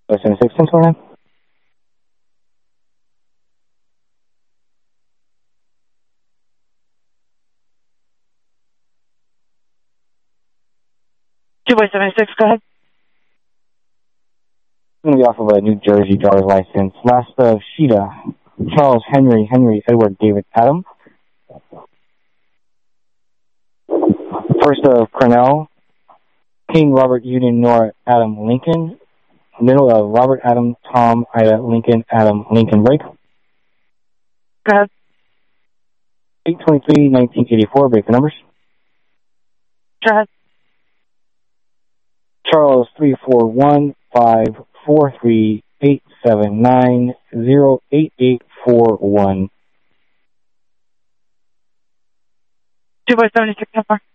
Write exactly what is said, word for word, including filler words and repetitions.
seven six, ten twenty-nine. two by seven six, go ahead. Going to be off of a New Jersey driver's license. Last of Sheeta, Charles Henry, Henry Edward David Adam. First of Cornell, King Robert Union Nora Adam Lincoln. Middle of Robert Adam Tom Ida Lincoln Adam Lincoln break. Go ahead. eight twenty-three nineteen eighty-four, break the numbers. Go ahead. Charles three four one five four three eight seven nine zero eight eight four one. two by seventy-six, ten four.